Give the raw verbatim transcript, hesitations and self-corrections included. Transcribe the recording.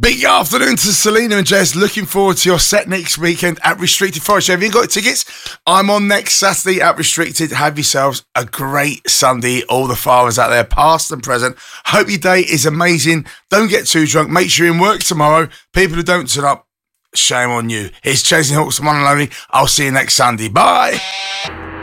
Big afternoon to Selena and Jez. Looking forward to your set next weekend at Restricted Forest. Have you got tickets? I'm on next Saturday at Restricted. Have yourselves a great Sunday. All the fathers out there, past and present. Hope your day is amazing. Don't get too drunk. Make sure you're in work tomorrow. People who don't turn up, shame on you. It's Chasing Hawks, one and only. I'll see you next Sunday. Bye.